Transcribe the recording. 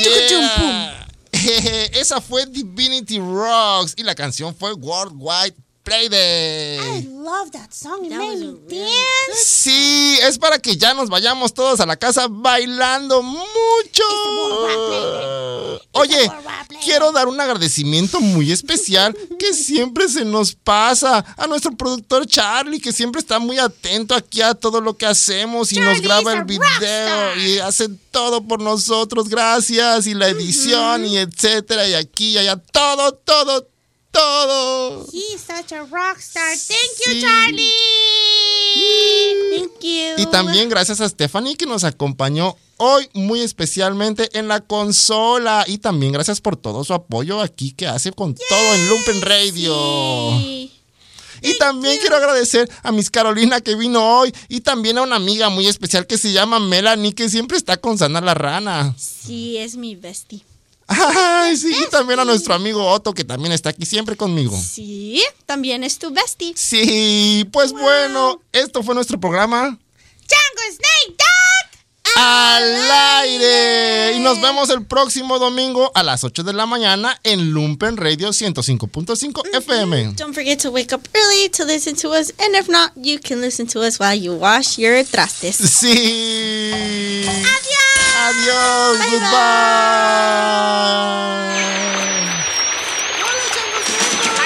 Yeah. Esa fue Divinity Rocks y la canción fue Worldwide Playday. I love that song. It That made was me a really dance. Sí, es para que ya nos vayamos todos a la casa bailando mucho. Oye, quiero dar un agradecimiento muy especial que siempre se nos pasa a nuestro productor Charlie, que siempre está muy atento aquí a todo lo que hacemos y nos graba el video y hace todo por nosotros. Gracias. Y la edición y etcétera y aquí y allá, todo. He's such a rock star. Thank you, Sí. Charlie. Thank you. Y también gracias a Stephanie que nos acompañó hoy muy especialmente en la consola. Y también gracias por todo su apoyo aquí que hace con todo en Lumpen Radio. Sí. Y también quiero agradecer a Miss Carolina que vino hoy. Y también a una amiga muy especial que se llama Melanie, que siempre está con Sana la Rana. Sí, es mi bestie. Ay, sí, y también a nuestro amigo Otto, que también está aquí siempre conmigo. Sí, también es tu bestie. Sí, pues bueno, esto fue nuestro programa Django Snake Dog. Al Aire. Y nos vemos el próximo domingo a las 8 de la mañana en Lumpen Radio 105.5 FM. Don't forget to wake up early to listen to us. And if not, you can listen to us while you wash your trastes. Sí. Adiós. Adiós. Bye, Goodbye.